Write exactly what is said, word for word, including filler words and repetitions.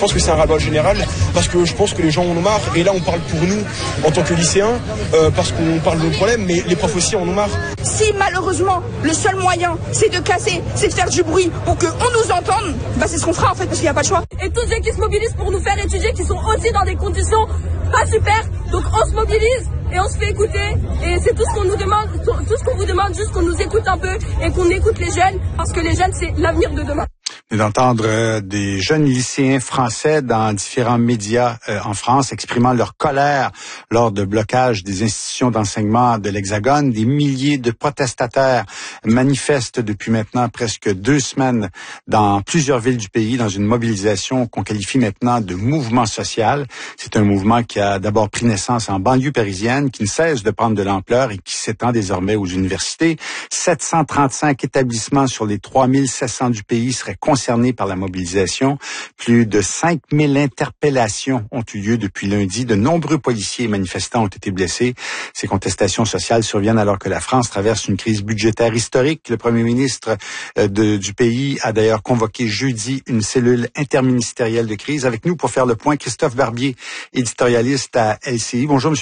pense que c'est un ras-le-bol général parce que je pense que les gens en ont marre. Et là, on parle pour nous en tant que lycéens euh, parce qu'on parle de nos problèmes, mais les profs aussi en ont marre. Si malheureusement le seul moyen c'est de casser, c'est de faire du bruit pour qu'on nous entende, bah c'est ce qu'on fera en fait parce qu'il n'y a pas de choix. Et tous ceux qui se mobilisent pour nous faire étudier, qui sont aussi dans des conditions pas super, donc on se mobilise et on se fait écouter. Et c'est tout ce qu'on nous demande, tout ce qu'on vous demande, juste qu'on nous écoute un peu et qu'on écoute les jeunes parce que les jeunes c'est l'avenir de demain. D'entendre euh, des jeunes lycéens français dans différents médias euh, en France exprimant leur colère lors de blocage des institutions d'enseignement de l'Hexagone. Des milliers de protestataires manifestent depuis maintenant presque deux semaines dans plusieurs villes du pays dans une mobilisation qu'on qualifie maintenant de mouvement social. C'est un mouvement qui a d'abord pris naissance en banlieue parisienne, qui ne cesse de prendre de l'ampleur et qui s'étend désormais aux universités. sept cent trente-cinq établissements sur les trois mille sept cents du pays seraient concernés par la mobilisation. Plus de cinq mille interpellations ont eu lieu depuis lundi. De nombreux policiers et manifestants ont été blessés. Ces contestations sociales surviennent alors que la France traverse une crise budgétaire historique. Le premier ministre de, du pays a d'ailleurs convoqué jeudi une cellule interministérielle de crise. Avec nous pour faire le point, Christophe Barbier, éditorialiste à L C I. Bonjour, M.